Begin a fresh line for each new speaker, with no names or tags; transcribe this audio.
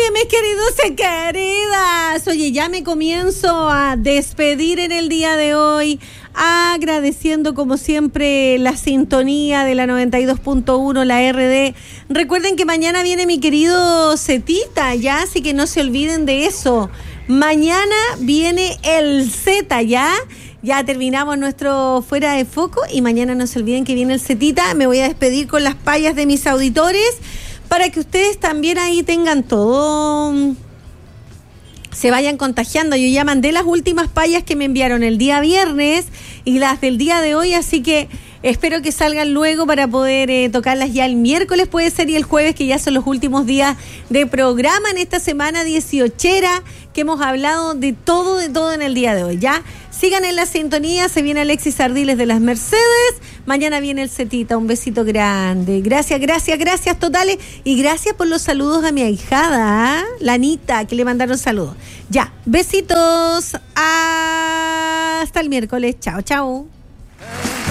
mis queridos y queridas. Oye, ya me comienzo a despedir en el día de hoy, agradeciendo como siempre la sintonía de la 92.1, la RD. Recuerden que mañana viene mi querido Zetita, ya, así que no se olviden de eso. Mañana viene el Z, ya. Ya terminamos nuestro Fuera de Foco y mañana no se olviden que viene el Zetita. Me voy a despedir con las payas de mis auditores para que ustedes también ahí tengan todo, se vayan contagiando. Yo ya mandé las últimas payas que me enviaron el día viernes y las del día de hoy, así que espero que salgan luego para poder tocarlas ya el miércoles, puede ser, y el jueves, que ya son los últimos días de programa en esta semana 18era, que hemos hablado de todo en el día de hoy, ¿ya? Sigan en la sintonía, se viene Alexis Ardiles de las Mercedes, mañana viene el Zetita, un besito grande. Gracias totales, y gracias por los saludos a mi ahijada, la Anita, que le mandaron saludos. Ya, besitos, hasta el miércoles, chao.